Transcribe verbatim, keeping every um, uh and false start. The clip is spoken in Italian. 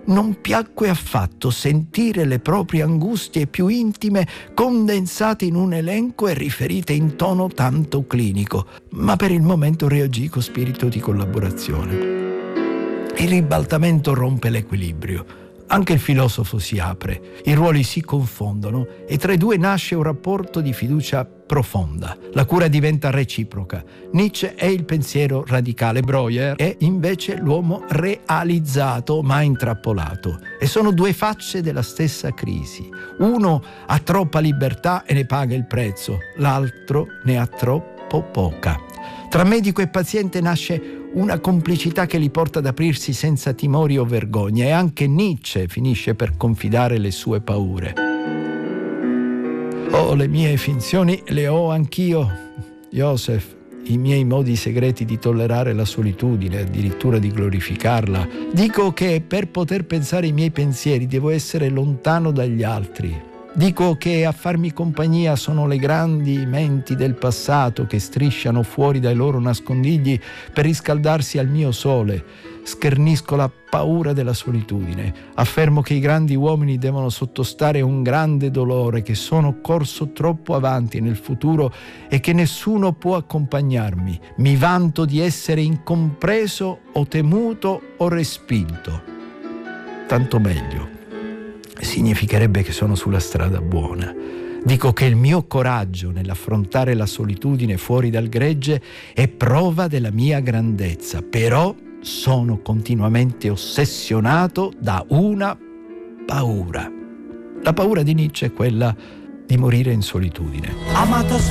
non piacque affatto sentire le proprie angustie più intime condensate in un elenco e riferite in tono tanto clinico, ma per il momento reagì con spirito di collaborazione. Il ribaltamento rompe l'equilibrio. Anche il filosofo si apre, i ruoli si confondono e tra i due nasce un rapporto di fiducia profonda. La cura diventa reciproca. Nietzsche è il pensiero radicale, Breuer è invece l'uomo realizzato ma intrappolato. E sono due facce della stessa crisi. Uno ha troppa libertà e ne paga il prezzo, l'altro ne ha troppo poca. Tra medico e paziente nasce una complicità che li porta ad aprirsi senza timori o vergogna, e anche Nietzsche finisce per confidare le sue paure. Oh, le mie finzioni le ho anch'io, Joseph, i miei modi segreti di tollerare la solitudine, addirittura di glorificarla. Dico che per poter pensare i miei pensieri devo essere lontano dagli altri. Dico che a farmi compagnia sono le grandi menti del passato che strisciano fuori dai loro nascondigli per riscaldarsi al mio sole. Schernisco la paura della solitudine. Affermo che i grandi uomini devono sottostare a un grande dolore, che sono corso troppo avanti nel futuro e che nessuno può accompagnarmi. Mi vanto di essere incompreso o temuto o respinto. Tanto meglio. Significherebbe che sono sulla strada buona. Dico che il mio coraggio nell'affrontare la solitudine fuori dal gregge è prova della mia grandezza, però sono continuamente ossessionato da una paura. La paura di Nietzsche è quella di morire in solitudine. Amato